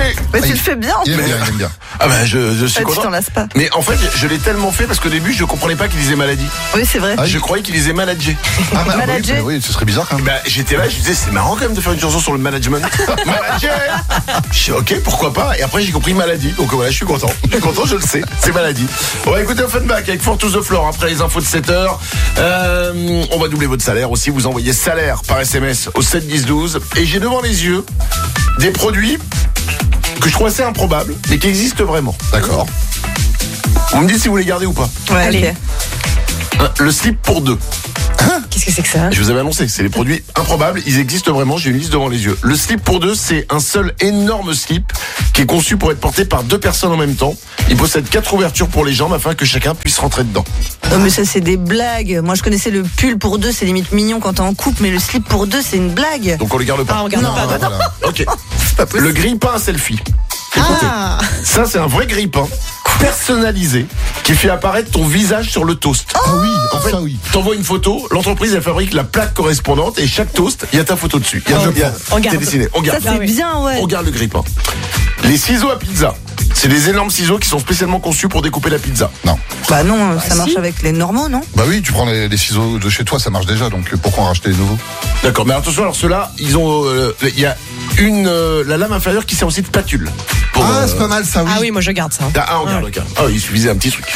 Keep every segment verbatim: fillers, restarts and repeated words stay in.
Mais, Mais ah, tu il, le fais bien. Il aime mais... bien, il aime bien. Ah bah je, je suis bah, content. Tu t'en lasses pas. Mais en fait, je l'ai tellement fait parce qu'au début, je comprenais pas qu'il disait maladie. Oui, c'est vrai. Ah, je croyais qu'il disait manager. Ah bah Manager. oui, oui, ce serait bizarre quand même. Bah j'étais là, je disais c'est marrant quand même de faire une chanson sur le management. Manager. Je dis ok, pourquoi pas. Et après j'ai compris maladie. Donc voilà, je suis content. Je suis content, je le sais. C'est maladie. On va écouter Offenbach avec Fortus the Floor après les infos de sept heures. Euh, on va doubler votre salaire aussi. Vous envoyez salaire par S M S au sept dix douze. Et j'ai devant les yeux des produits que je trouve assez improbables, mais qui existent vraiment. D'accord. Vous me dites si vous les gardez ou pas. Ouais, Allez. ok. Le slip pour deux. Qu'est-ce que c'est que ça? Je vous avais annoncé, c'est les produits improbables, ils existent vraiment, j'ai une liste devant les yeux. Le slip pour deux, c'est un seul énorme slip qui est conçu pour être porté par deux personnes en même temps. Il possède quatre ouvertures pour les jambes afin que chacun puisse rentrer dedans. Non, mais ça, c'est des blagues. Moi, je connaissais le pull pour deux, c'est limite mignon quand t'es en couple, mais le slip pour deux, c'est une blague. Donc on les garde pas. Ah, on garde Non, pas. bah, non. Voilà. Ok. C'est pas possible. Le grille-pain à selfie. Écoutez, Ah, ça c'est un vrai grille-pain personnalisé qui fait apparaître ton visage sur le toast. Ah oui, En fait, ça oui. t'envoies une photo, l'entreprise elle fabrique la plaque correspondante et chaque toast, il y a ta photo dessus. Il y a, Oh, il y a- on garde. c'est dessiné. On Ça, garde. c'est Ah oui. bien, ouais. On garde le grille-pain. Les ciseaux à pizza. C'est des énormes ciseaux qui sont spécialement conçus pour découper la pizza. Non. Bah non, ça si. marche avec les normaux, non? Bah oui, tu prends les, les ciseaux de chez toi, ça marche déjà, donc pourquoi en racheter des nouveaux? D'accord, mais attention, alors ceux-là, ils ont, euh, il y a une, euh, la lame inférieure qui sert aussi de spatule. Pour, Ah, euh, c'est pas mal ça, oui. ah oui, moi je garde ça. Ah, on garde, Ouais. ok. Ah, il suffisait un petit truc.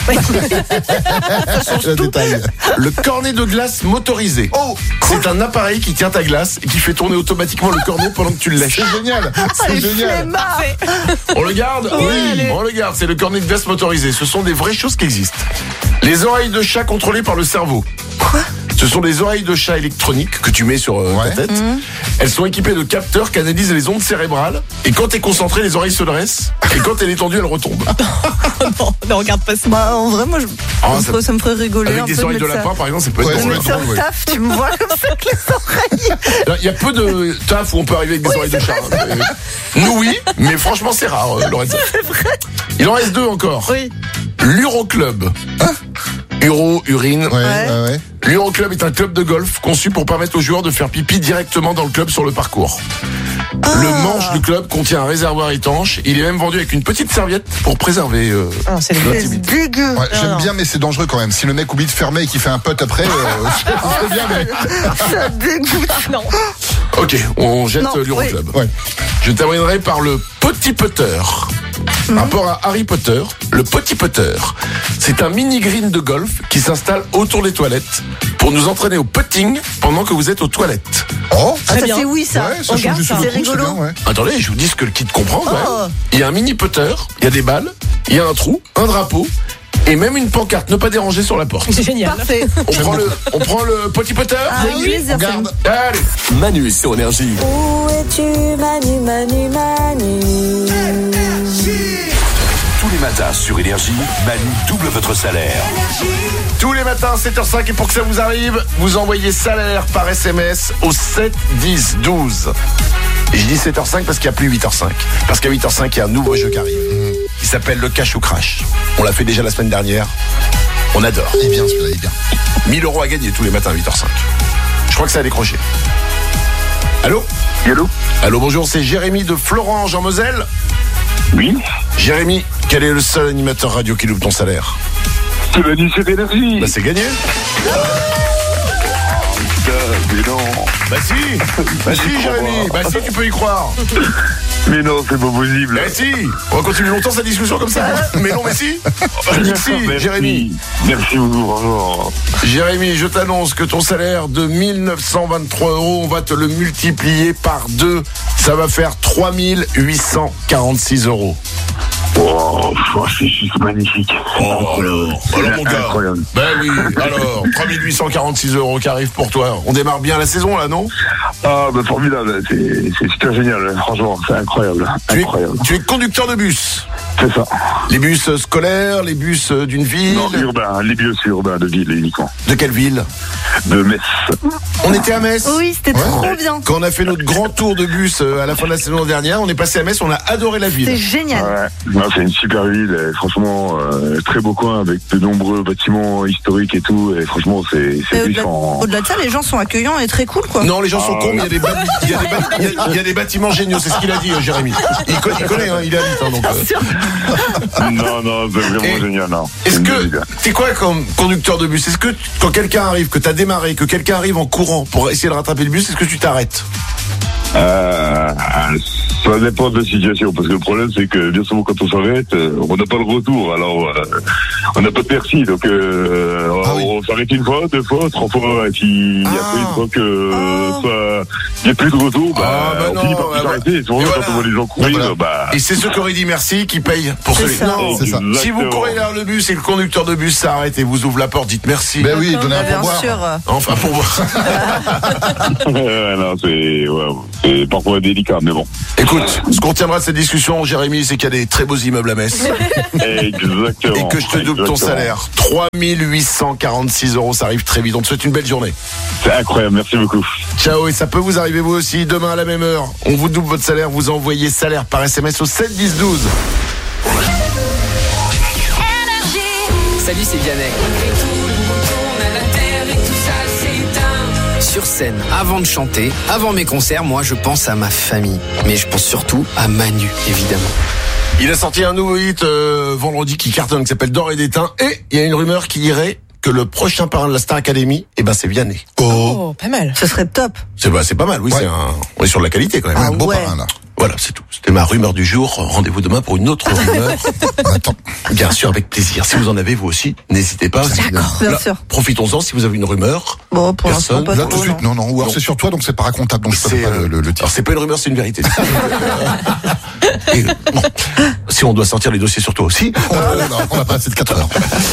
Le détail. Le cornet de glace motorisé. Oh, C'est un appareil qui tient ta glace et qui fait tourner automatiquement le cornet pendant que tu le lèches. c'est génial. C'est les génial. flemmards. On le garde? Oui. On le garde, c'est le cornet de glace motorisé. Ce sont des vraies choses qui existent. Les oreilles de chat contrôlées par le cerveau. Quoi? Ce sont des oreilles de chat électroniques que tu mets sur euh, Ouais. ta tête. Elles sont équipées de capteurs qui analysent les ondes cérébrales. Et quand t'es concentré, les oreilles se dressent. Et quand elle est tendue, elles retombent. non, non, regarde pas ça. Bah, en vrai, moi, je... Ah, ça, ça- me- ça me ferait rigoler Avec un des peu de oreilles de mettre ça. lapin, par exemple, c'est peut être Ouais, De drôle. mettre ça drôle, au ouais. taf, tu me vois comme ça avec les oreilles. Il y a peu de taf où on peut arriver avec des oreilles de chat. hein. Mais- Nous, oui, mais franchement, c'est rare, euh, Lorenzo. Il en reste deux encore. Oui. L'Uroclub. Uro, urine. Ouais, ouais, ouais. L'Uroclub est un club de golf conçu pour permettre aux joueurs de faire pipi directement dans le club sur le parcours. Le manche du club contient un réservoir étanche. Il est même vendu avec une petite serviette pour préserver euh, Ah, c'est C'est l'intimité. dégueu. Ouais, j'aime non. bien, mais c'est dangereux quand même. Si le mec oublie de fermer et qu'il fait un putt après, euh, c'est bien, mais. Ça dégoûte. Non. Ok, on jette Non, euh, l'Uroclub. Ouais. Je terminerai par le petit putter. Rapport à Harry Potter, le petit putter, c'est un mini green de golf qui s'installe autour des toilettes pour nous entraîner au putting pendant que vous êtes aux toilettes. Oh, Ah, Très ça bien. c'est oui, ça. ouais, ça on change garde du ça. sous le C'est coup, c'est rigolo. bien, ouais. Attendez, je vous dis ce que le kit comprend quand même. Oh. Il y a un mini putter, il y a des balles, il y a un trou, un drapeau et même une pancarte ne pas déranger sur la porte. C'est génial. Parfait. On prend le, on prend le petit putter. Ah Oui, oui, On garde. Allez. Manu sur Énergie. Où es-tu, Manu, Manu, Manu? Tous les matins sur Énergie, Manu double votre salaire. Tous les matins, sept heures cinq, et pour que ça vous arrive, vous envoyez salaire par S M S au sept dix douze. Et je dis sept heures cinq parce qu'il n'y a plus huit heures cinq. Parce qu'à huit heures cinq, il y a un nouveau jeu qui arrive. Il s'appelle le Cash ou Crash. On l'a fait déjà la semaine dernière. On adore. Il est bien, celui-là, il est bien. mille euros à gagner tous les matins à huit heures cinq. Je crois que ça a décroché. Allô? Allô? Allô, bonjour, c'est Jérémy de Florange en Moselle. Oui? Jérémy, quel est le seul animateur radio qui loupe ton salaire? C'est Manu, c'est Énergie. Bah c'est gagné. Putain, mais non. Bah si. Bah si, J'y crois Jérémy. pas. Bah si, tu peux y croire. Mais non, c'est pas possible. Bah si. On va continuer longtemps cette discussion comme ça. Mais non, mais si. Je dis que si, Merci. Jérémy. Merci beaucoup, bonjour. Jérémy, je t'annonce que ton salaire de mille neuf cent vingt-trois euros, on va te le multiplier par deux. Ça va faire trois mille huit cent quarante-six euros. Oh, oh, c'est juste magnifique. Oh, alors, alors mon gars. Incroyable. Ben oui, alors, trois mille huit cent quarante-six euros qui arrivent pour toi. On démarre bien la saison là, non? Ah, bah formidable, c'est c'est super génial, franchement, c'est incroyable. Tu es, Incroyable. tu es conducteur de bus. C'est ça. Les bus scolaires, les bus d'une ville. Non, urbain, les bus urbains de ville uniquement. De quelle ville? De Metz. On était à Metz. Oui, c'était Ouais. trop bien. Quand on a fait notre grand tour de bus euh, à la fin de la saison dernière, on est passé à Metz, on a adoré la C'est ville. génial. Ouais, non, c'est une super ville, et franchement, euh, très beau coin avec de nombreux bâtiments historiques et tout, et franchement, c'est, Et c'est au-delà, en... au-delà de ça, les gens sont accueillants et très cool, quoi. Non, les gens sont Ah, cons, mais il y a des, bat- il y a des, bat- il y a- il y a des bâtiments géniaux, c'est ce qu'il a dit, euh, Jérémy. Il, co- il connaît, hein, il habite. Hein, donc, euh. Non, non, c'est vraiment Et génial, non. C'est Est-ce une que, ville. c'est quoi comme conducteur de bus? Est-ce que quand quelqu'un arrive, que t'as démarré, que quelqu'un arrive en courant pour essayer de rattraper le bus, est-ce que tu t'arrêtes? Euh, ça dépend de la situation, parce que le problème c'est que bien souvent quand on s'arrête, euh, on n'a pas le retour, alors euh, on n'a pas de merci, donc euh, Ah oui. on s'arrête une fois, deux fois, trois fois, et puis Ah. après une fois que euh, Oh. ça, il n'y a plus de retour, bah, Ah, bah on non, finit par ah, plus bah, s'arrêter, et souvent et quand voilà. on voit les gens courir, Voilà. bah... Et c'est ceux qui auraient dit merci qui payent pour C'est celui. ça. Non, C'est ça. si vous courez vers le bus et le conducteur de bus s'arrête et vous ouvre la porte, dites merci. Ben oui, donnez un Bien pourboire. sûr. Enfin, pour voir. Ouais, non, c'est, ouais, c'est parfois délicat, mais bon. Écoute, ce qu'on tiendra de cette discussion, Jérémy, c'est qu'il y a des très beaux immeubles à Metz. Exactement. Et que je te double ton Exactement. salaire. trois mille huit cent quarante-six euros, ça arrive très vite. On te souhaite une belle journée. C'est incroyable, merci beaucoup. Ciao, et ça peut vous arriver vous aussi. Demain à la même heure, on vous double votre salaire. Vous envoyez salaire par S M S au sept dix douze. Salut, c'est Vianney. Sur scène, avant de chanter, avant mes concerts, moi je pense à ma famille. Mais je pense surtout à Manu, évidemment. Il a sorti un nouveau hit euh, vendredi qui cartonne, qui s'appelle D'or et d'étain. Et il y a une rumeur qui dirait que le prochain parrain de la Star Academy, eh ben c'est Vianney. Oh, Oh, pas mal. Ce serait top. C'est bah, c'est pas mal, oui. Ouais. C'est un... On est sur de la qualité quand même. un Ah beau ouais. parrain là. Voilà, c'est tout. C'était ma rumeur du jour. Rendez-vous demain pour une autre rumeur. Attends. Bien sûr, avec plaisir. Si vous en avez vous aussi, n'hésitez pas. Bien Là, sûr. Profitons-en si vous avez une rumeur. Bon, pour l'instant, Personne. pas Là trop, tout de suite, non. non, non. Ou alors Non. c'est sur toi, donc c'est pas racontable, donc je peux C'est, pas le, le, le Alors dire. c'est pas une rumeur, c'est une vérité. Et, bon, si on doit sortir les dossiers sur toi aussi. Oh, non, on n'a pas assez de quatre heures.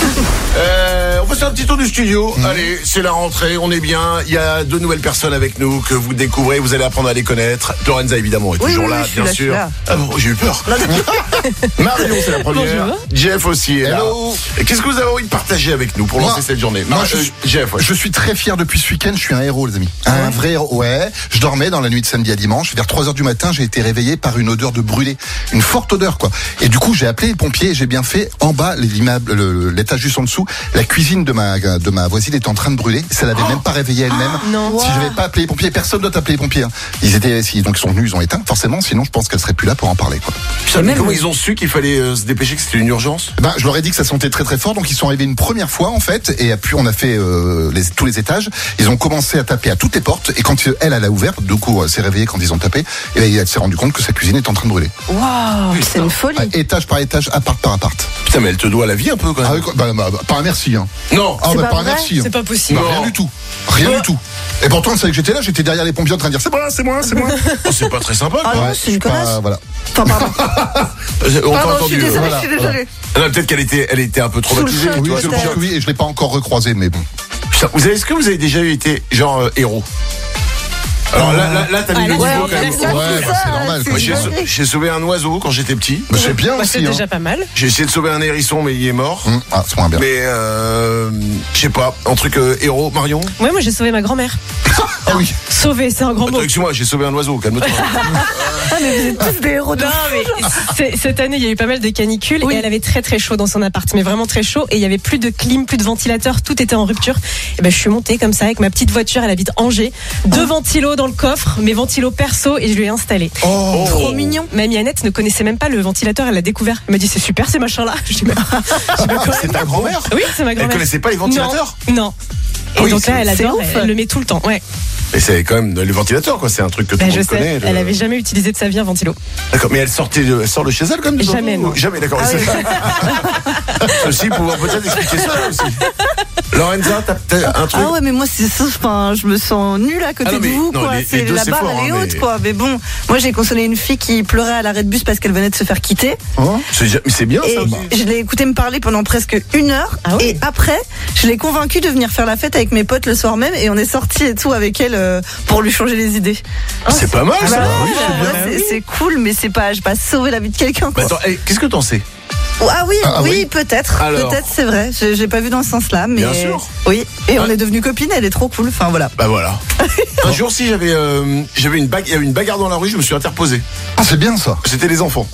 Euh, on va faire un petit tour du studio. Allez, c'est la rentrée, on est bien. Il y a deux nouvelles personnes avec nous que vous découvrez. Vous allez apprendre à les connaître. Lorenza, évidemment, est Oui, toujours oui, là, oui, je suis bien là, je suis sûr. là. Ah bon, j'ai eu peur. Marion, c'est la première. Bonjour. Jeff aussi est là. Hello. Et qu'est-ce que vous avez envie de partager avec nous pour Moi- lancer cette journée? moi, Mar- je euh, suis- Jeff, ouais. Je suis très fier depuis ce week-end, je suis un héros les amis. Un vrai héros, ouais. Je dormais dans la nuit de samedi à dimanche, vers trois heures du matin, j'ai été réveillé par une odeur de brûlé. Une forte odeur quoi. Et du coup j'ai appelé les pompiers et j'ai bien fait. En bas, l'immeuble, le- l'étage juste en dessous, la cuisine de ma, de ma voisine était en train de brûler. Ça l'avait même pas réveillée elle-même. non. Si j'avais pas appelé les pompiers, personne doit appeler les pompiers. hein. Ils étaient, si, donc ils sont venus, ils ont éteint, forcément, sinon je pense qu'elle serait plus là pour en parler quoi. Putain, mais même- comment ils ont su qu'il fallait euh, se dépêcher, que c'était une urgence? Ben, je leur ai dit que ça sentait très très fort, donc ils sont arrivés une première fois en fait, et puis on a fait euh, les, tous les étages. Ils ont commencé à taper à toutes les portes, et quand elle, elle a ouvert, du coup, elle s'est réveillée quand ils ont tapé, et ben, elle s'est rendu compte que sa cuisine est en train de brûler. Waouh, c'est une folie. Ah, étage par étage, appart par appart. Putain, mais elle te doit la vie un peu quand Ah, même. oui, quoi, bah, bah, bah, pas un merci, hein. Non. Ah, C'est bah, pas pas un vrai merci. hein. C'est pas possible. Non, rien du tout. Rien du tout. Et pourtant, elle savait que j'étais là, j'étais derrière les pompiers en train de dire c'est moi, c'est moi, c'est moi. Oh, c'est pas très sympa. Ah Quoi. non, Ouais, c'est je suis une pas- connasse. Voilà. Enfin, pardon. Euh, On t'a Pardon, je entendu. suis désolée, euh, voilà, je suis désolée. Ah non, peut-être qu'elle était, elle était un peu traumatisée. Sous le choc, Oui, toi, je c'est pense pour que oui, et je l'ai pas encore recroisé, mais bon. Putain, vous savez, est-ce que vous avez déjà été genre euh, héros? Alors là, là, là, t'as mis Ah, le là, niveau ouais, quand même. là, Ouais, c'est bah, ça, c'est normal. c'est quoi. J'ai, une sau- dinguerie. j'ai sauvé un oiseau quand j'étais petit. Bah, c'est bien Bah, aussi. c'est hein. déjà pas mal. J'ai essayé de sauver un hérisson, mais il est mort. Hum, Ah, c'est moins bien. Mais euh, je sais pas, un truc euh, héros, Marion. Ouais, moi j'ai sauvé ma grand-mère. Ah oui. Sauvé, c'est un grand mot. Attends, excuse-moi, j'ai sauvé un oiseau, calme-toi. Ah, mais vous êtes tous des héros de Non, fou. mais c'est- cette année, il y a eu pas mal de canicules Oui. et elle avait très très chaud dans son appart, mais vraiment très chaud. Et il y avait plus de clim, plus de ventilateur, tout était en rupture. Et ben, je suis montée comme ça avec ma petite voiture. Elle habite Angers, deux ventilos dans le coffre, mes ventilos perso, et je lui ai installé. Oh. Trop mignon. Mamie Annette ne connaissait même pas le ventilateur, elle l'a découvert. Elle m'a dit c'est super ces machins-là. Je dis, bah, je dis, bah, quand C'est même. ta grand-mère? Oui, c'est ma Elle grand-mère. connaissait pas les ventilateurs? Non. non. Et Ah oui, donc là, c'est- elle c'est adore, ouf. elle, elle le met tout le temps. Ouais. Mais c'est quand même les ventilateurs, quoi. C'est un truc que tout Bah, le je monde sais. connaît. le- Elle avait jamais utilisé de sa vie un ventilo. D'accord, mais elle sortait, de... elle sort de chez elle comme des Jamais, enfants, non. ou- Jamais, d'accord. Ah oui. Ceci pouvoir peut-être expliquer ça aussi. Lorenza, t'as peut-être un truc. Ah ouais, mais moi, c'est ça, enfin, je me sens nulle à côté Ah non, de mais- vous, non, quoi. les- les C'est deux, la c'est barre, fort, elle est hein, haute, mais- quoi. Mais bon, moi, j'ai consolé une fille qui pleurait à l'arrêt de bus parce qu'elle venait de se faire quitter. C'est ja- mais c'est bien Et ça. aussi. je l'ai écouté me parler pendant presque une heure. Ah oui. Et après, je l'ai convaincue de venir faire la fête avec mes potes le soir même. Et on est sortis et tout avec elle euh, pour lui changer les idées. C'est pas mal Ah ça. bah, Oui, en c'est bien. vrai, c'est- c'est cool, mais c'est pas, j'ai pas sauvé la vie de quelqu'un, Mais quoi. attends, hey, qu'est-ce que t'en sais? Ah oui, Ah, oui, oui. peut-être. Alors. Peut-être, c'est vrai. J'ai j'ai pas vu dans ce sens-là, mais. Bien sûr. Oui. Et on Ouais. est devenus copines, elle est trop cool. Enfin, voilà. Bah voilà. Un jour, si j'avais euh, j'avais une bague, il y avait une bagarre dans la rue, je me suis interposé. Ah, c'est bien ça. C'était les enfants.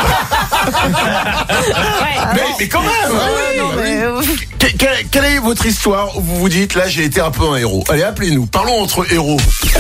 mais, mais quand même. Ah, non, bah mais, oui. euh, Que- que- Quelle est votre histoire où vous vous dites là j'ai été un peu un héros? Allez, appelez-nous. Parlons entre héros.